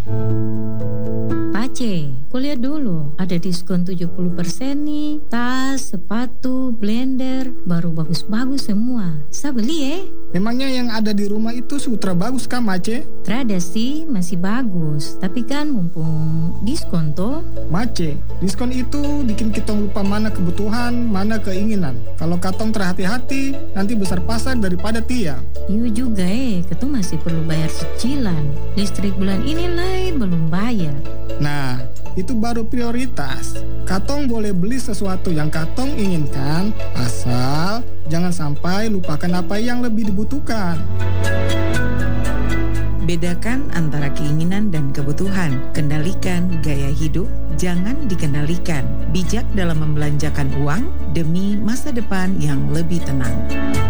Pace, kuliah dulu. Ada diskon 70% nih. Tas, sepatu, blender, baru bagus-bagus semua. Saya beli ya. Memangnya yang ada di rumah itu sutra bagus kah, Mace? Trada sih masih bagus, tapi kan mumpung diskon toh. Mace, diskon itu bikin kita lupa mana kebutuhan, mana keinginan. Kalau katong terhati-hati, nanti besar pasar daripada tiang. Iya juga ketong masih perlu bayar cicilan. Listrik bulan ini lah belum bayar. Nah, itu baru prioritas. Katong boleh beli sesuatu yang katong inginkan, asal jangan sampai lupakan apa yang lebih dibutuhkan. Bedakan antara keinginan dan kebutuhan. Kendalikan gaya hidup, jangan dikendalikan. Bijak dalam membelanjakan uang demi masa depan yang lebih tenang.